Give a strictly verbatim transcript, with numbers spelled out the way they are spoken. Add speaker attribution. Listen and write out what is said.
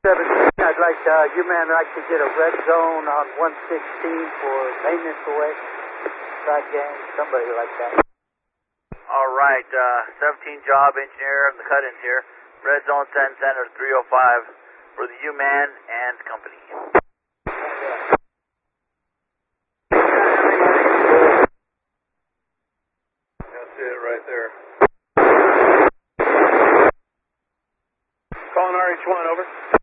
Speaker 1: seventeen, I'd like to, uh, you man, I'd like to get a red zone on one sixteen for maintenance away. Side gang, somebody like that.
Speaker 2: All right, uh, seventeen job engineer and the cut-ins here. Red zone ten center three oh five for the U-Man and company.
Speaker 3: That's it right there. Calling R H one, over.